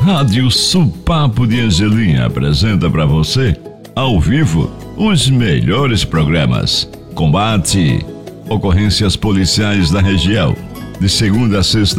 Rádio Supapo de Angelim apresenta para você, ao vivo, os melhores programas. Combate, ocorrências policiais da região, de segunda a sexta.